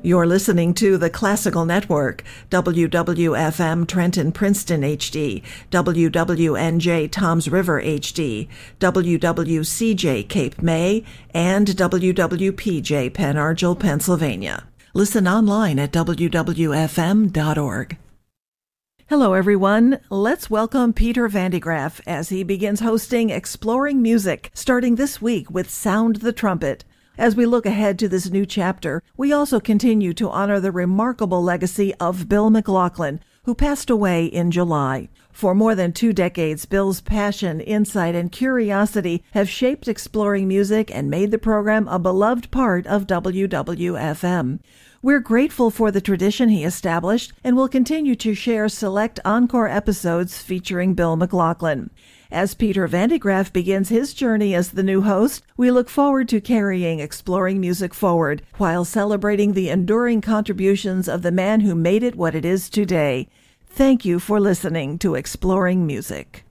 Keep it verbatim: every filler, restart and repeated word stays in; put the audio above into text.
You're listening to the Classical Network, W W F M Trenton Princeton H D, W W N J Toms River H D, W W C J Cape May, and W W P J Pen Argyl, Pennsylvania. Listen online at w w f m dot org. Hello, everyone. Let's welcome Peter van de Graaff as he begins hosting Exploring Music, starting this week with Sound the Trumpet. As we look ahead to this new chapter, we also continue to honor the remarkable legacy of Bill McLaughlin, who passed away in July. For more than two decades, Bill's passion, insight, and curiosity have shaped Exploring Music and made the program a beloved part of W W F M. We're grateful for the tradition he established and will continue to share select encore episodes featuring Bill McLaughlin. As Peter van de Graaff begins his journey as the new host, we look forward to carrying Exploring Music forward while celebrating the enduring contributions of the man who made it what it is today. Thank you for listening to Exploring Music.